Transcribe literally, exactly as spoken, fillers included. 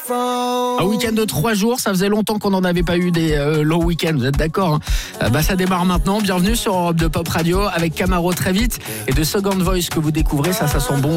Un week-end de trois jours, ça faisait longtemps qu'on n'en avait pas eu des euh, longs week-ends, vous êtes d'accord hein euh, Bah ça démarre maintenant, bienvenue sur Europe deux Pop Radio avec Camaro très vite et de Second Voice que vous découvrez, ça, ça sent bon.